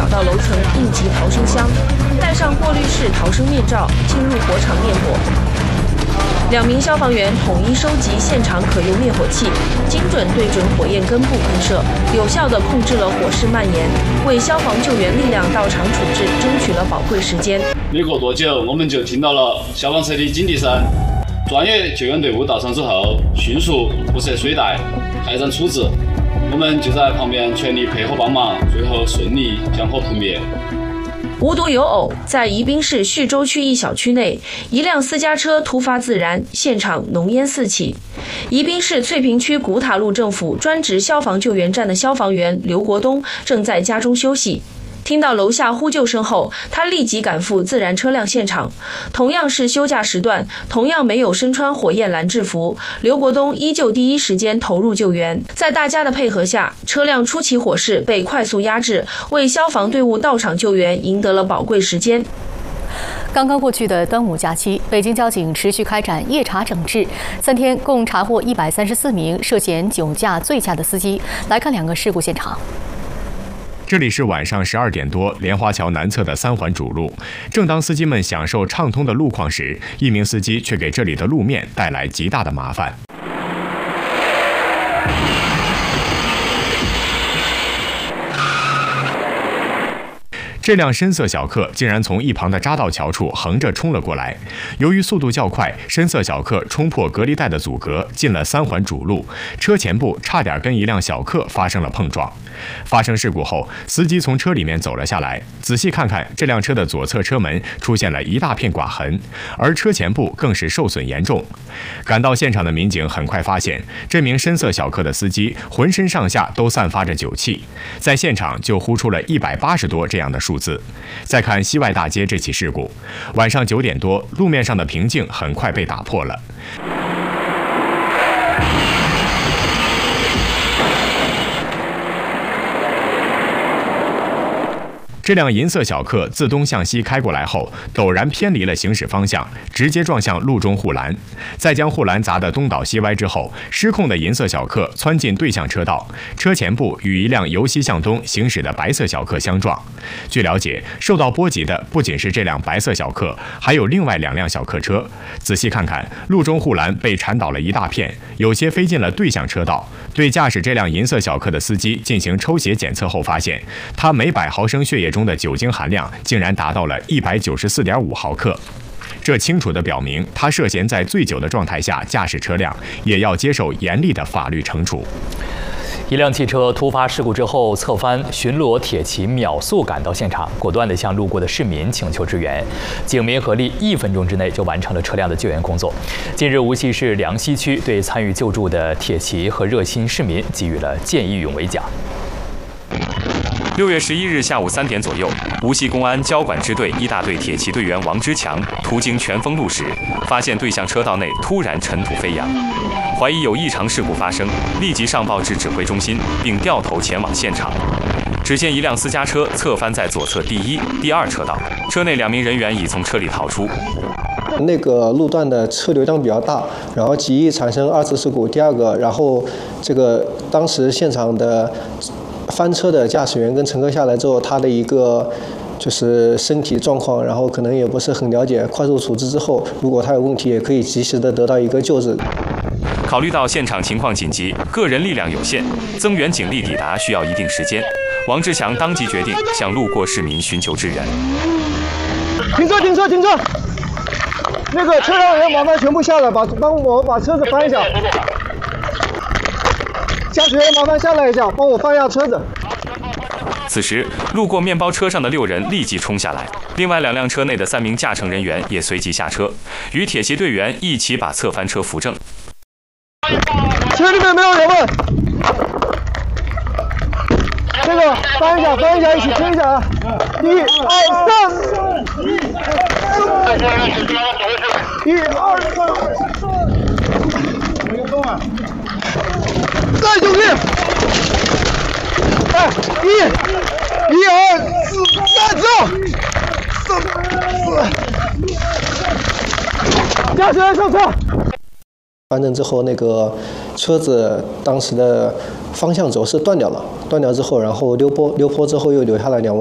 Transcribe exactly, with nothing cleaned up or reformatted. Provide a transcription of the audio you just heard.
找到楼层应急逃生箱，戴上过滤式逃生面罩，进入火场灭火。两名消防员统一收集现场可用灭火器，精准对准火焰根部喷射，有效地控制了火势蔓延，为消防救援力量到场处置争取了宝贵时间。 没过多久，我们就听到了消防车的警笛声。专业救援队伍到场之后，迅速铺设水带，开展处置。我们就在旁边全力配合帮忙，最后顺利将火扑灭。 无独有偶，在宜宾市叙州区一小区内，一辆私家车突发自燃，现场浓烟四起。宜宾市翠屏区古塔路政府专职消防救援站的消防员刘国东正在家中休息。听到楼下呼救声后，他立即赶赴自燃车辆现场。同样是休假时段，同样没有身穿火焰蓝制服，刘国东依旧第一时间投入救援。在大家的配合下，车辆初起火势被快速压制，为消防队伍到场救援赢得了宝贵时间。 刚刚过去的端午假期，北京交警持续开展夜查整治，三天共查获一百三十四名涉嫌酒驾、醉驾的司机。来看两个事故现场。 这里是晚上十二点多，莲花桥南侧的三环主路。正当司机们享受畅通的路况时，一名司机却给这里的路面带来极大的麻烦。这辆深色小客竟然从一旁的匝道桥处横着冲了过来，由于速度较快，深色小客冲破隔离带的阻隔，进了三环主路，车前部差点跟一辆小客发生了碰撞。发生事故后，司机从车里面走了下来，仔细看看，这辆车的左侧车门出现了一大片刮痕，而车前部更是受损严重。赶到现场的民警很快发现，这名深色小客的司机浑身上下都散发着酒气，在现场就呼出了一百八十多这样的数字。再看西外大街这起事故，晚上九点多，路面上的平静很快被打破了。这辆银色小客自东向西开过来后，陡然偏离了行驶方向，直接撞向路中护栏，在将护栏砸得东倒西歪之后，失控的银色小客窜进对向车道，车前部与一辆由西向东行驶的白色小客相撞。据了解，受到波及的不仅是这辆白色小客，还有另外两辆小客车。仔细看看，路中护栏被铲倒了一大片，有些飞进了对向车道。对驾驶这辆银色小客的司机进行抽血检测后发现，他每百毫升血液中的酒精含量竟然达到了一百九十四点五毫克，这清楚地表明他涉嫌在醉酒的状态下驾驶车辆，也要接受严厉的法律惩处。 一辆汽车突发事故之后侧翻，巡逻铁骑秒速赶到现场，果断地向路过的市民请求支援。警民合力，一分钟之内就完成了车辆的救援工作。近日，无锡市梁溪区对参与救助的铁骑和热心市民给予了见义勇为奖。 六月十一日下午三点左右，无锡公安交管支队一大队铁骑队员王之强途经全丰路时，发现对向车道内突然尘土飞扬，怀疑有异常事故发生，立即上报至指挥中心，并掉头前往现场。只见一辆私家车侧翻在左侧第一、第二车道，车内两名人员已从车里逃出。 那个路段的车流量比较大，然后极易产生二次事故。第二个，然后这个当时现场的翻车的驾驶员跟乘客下来之后，他的一个就是身体状况，然后可能也不是很了解，快速处置之后，如果他有问题，也可以及时的得到一个救治。 考虑到现场情况紧急，个人力量有限，增援警力抵达需要一定时间，王志强当即决定向路过市民寻求支援。 停车！停车！停车！那个车上人麻烦全部下来，把帮我把车子翻一下。驾驶员麻烦下来一下，帮我翻一下车子。 此时，路过面包车上的六人立即冲下来，另外两辆车内的三名驾乘人员也随即下车，与铁骑队员一起把侧翻车扶正。 车里面没有人问，这个翻一下，翻一下，一起推一下啊！一、二、三，一、二、三，没有动啊！再努力！哎，一、一、二、四、三，走！四、驾驶员上车。 翻正之后，那个车子当时的方向轴是断掉了，断掉之后，然后溜坡，溜坡之后又留下了两位